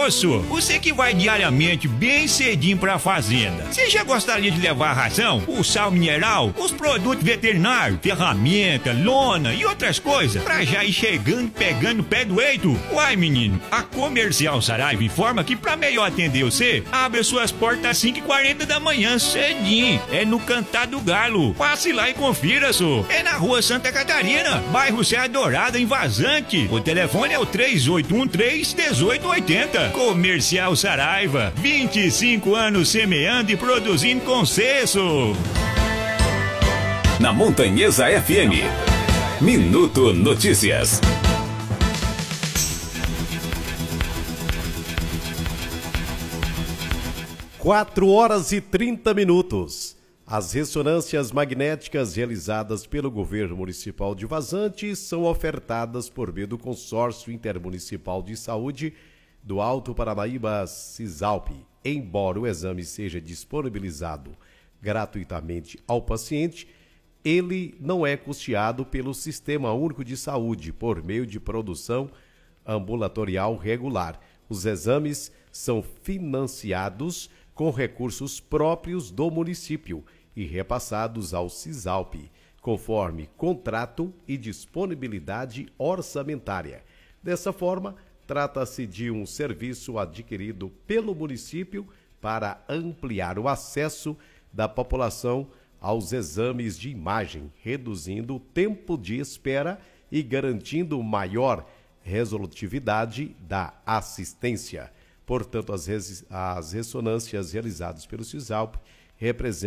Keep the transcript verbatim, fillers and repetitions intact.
Moço, você que vai diariamente bem cedinho pra fazenda, você já gostaria de levar a ração, o sal mineral, os produtos veterinários, ferramenta, lona e outras coisas, pra já ir chegando pegando o pé do eito? Uai, menino, a Comercial Saraiva informa que pra melhor atender você, abre suas portas às cinco e quarenta da manhã, cedinho. É no Cantar do Galo. Passe lá e confira, só. É na Rua Santa Catarina, bairro Serra Dourada, em Vazante. O telefone é o três oito um três, um oito oito zero. Comercial Saraiva, vinte e cinco anos semeando e produzindo com sucesso. Na Montanhesa F M, Minuto Notícias. quatro horas e trinta minutos. As ressonâncias magnéticas realizadas pelo governo municipal de Vazante são ofertadas por meio do Consórcio Intermunicipal de Saúde do Alto Paranaíba Cisalp. Embora o exame seja disponibilizado gratuitamente ao paciente, ele não é custeado pelo Sistema Único de Saúde por meio de produção ambulatorial regular. Os exames são financiados com recursos próprios do município e repassados ao Cisalp, conforme contrato e disponibilidade orçamentária. Dessa forma, trata-se de um serviço adquirido pelo município para ampliar o acesso da população aos exames de imagem, reduzindo o tempo de espera e garantindo maior resolutividade da assistência. Portanto, as, res... as ressonâncias realizadas pelo Cisalp representam